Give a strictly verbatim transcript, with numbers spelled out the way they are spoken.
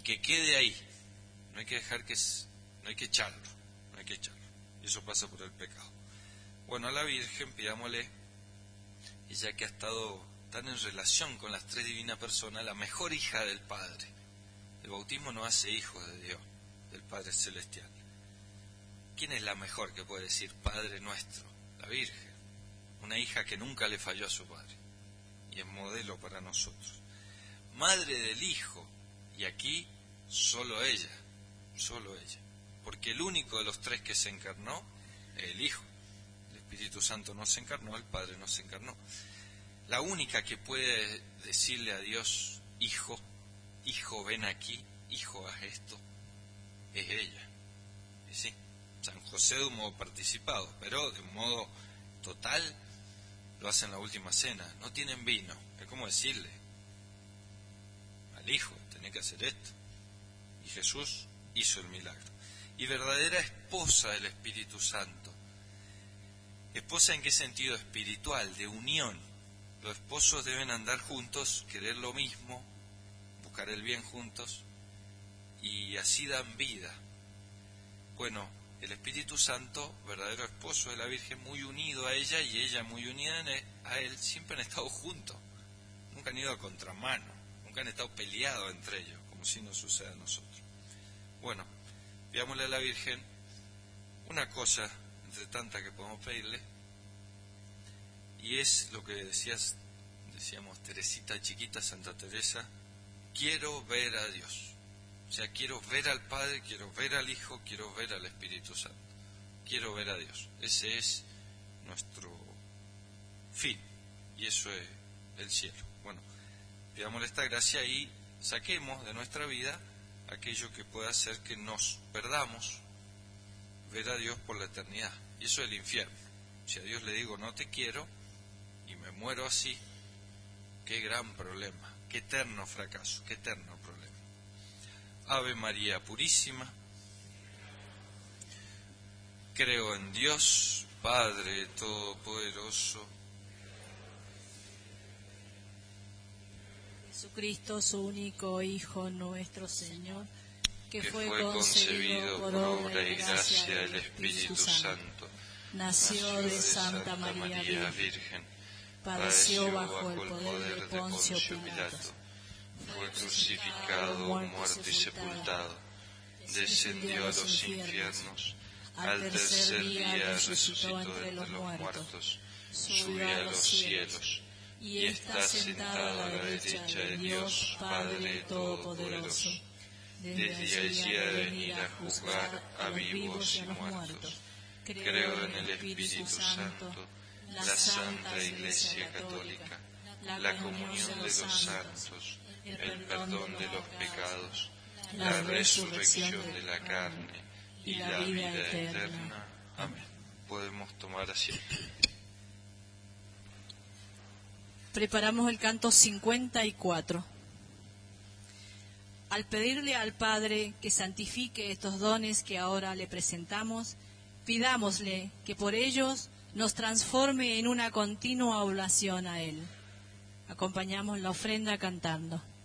que quede ahí. No hay que dejar que, no hay que echarlo, no hay que echarlo. Y eso pasa por el pecado. Bueno, a la Virgen pidámosle, ella que ha estado tan en relación con las tres divinas personas, la mejor hija del Padre. El bautismo no hace hijos de Dios, del Padre Celestial. ¿Quién es la mejor que puede decir Padre nuestro? La Virgen, una hija que nunca le falló a su Padre, y es modelo para nosotros. Madre del Hijo, y aquí solo ella, solo ella, porque el único de los tres que se encarnó es el Hijo. El Espíritu Santo no se encarnó, el Padre no se encarnó. La única que puede decirle a Dios, Hijo, Hijo, ven aquí, Hijo, haz esto, es ella. Y sí, San José de un modo participado, pero de un modo total lo hace en la última cena. No tienen vino, es como decirle al Hijo, tenés que hacer esto. Y Jesús hizo el milagro. Y verdadera esposa del Espíritu Santo. ¿Esposa en qué sentido? Espiritual, de unión. Los esposos deben andar juntos, querer lo mismo, buscar el bien juntos, y así dan vida. Bueno, el Espíritu Santo, verdadero esposo de la Virgen, muy unido a ella y ella muy unida a él, siempre han estado juntos. Nunca han ido a contramano, nunca han estado peleados entre ellos, como si nos suceda a nosotros. Bueno, pidámosle a la Virgen una cosa entre tantas que podemos pedirle, y es lo que decías, decíamos Teresita chiquita, Santa Teresa, quiero ver a Dios. O sea, quiero ver al Padre, quiero ver al Hijo, quiero ver al Espíritu Santo. Quiero ver a Dios. Ese es nuestro fin, y eso es el cielo. Bueno, pidámosle esta gracia y saquemos de nuestra vida aquello que pueda hacer que nos perdamos ver a Dios por la eternidad. Y eso es el infierno. Si a Dios le digo no te quiero y me muero así, qué gran problema, qué eterno fracaso, qué eterno problema. Ave María Purísima, creo en Dios, Padre Todopoderoso, Jesucristo, su único Hijo, nuestro Señor, que, que fue, fue concebido por obra y gracia del Espíritu Santo, nació de Santa María Virgen, padeció bajo el poder de Poncio Pilato, fue crucificado, muerto y sepultado, descendió a los infiernos, al tercer día resucitó entre los muertos, subió a los cielos, y está sentado a la derecha de Dios Padre Todopoderoso. Desde allí ha de venir a juzgar a vivos y muertos. Creo en el Espíritu Santo, la Santa Iglesia Católica, la comunión de los santos, el perdón de los pecados, la resurrección de la carne y la vida eterna. Amén. Podemos tomar asiento. Preparamos el canto cincuenta y cuatro. Al pedirle al Padre que santifique estos dones que ahora le presentamos, pidámosle que por ellos nos transforme en una continua oración a Él. Acompañamos la ofrenda cantando.